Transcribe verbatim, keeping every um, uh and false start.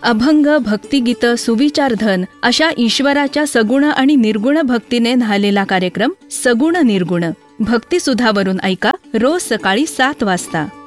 अभंग, भक्तिगीत, सुविचारधन अशा ईश्वराच्या सगुण आणि निर्गुण भक्तीने न्हालेला कार्यक्रम सगुण निर्गुण भक्तिसुधावरून ऐका रोज सकाळी सात वाजता.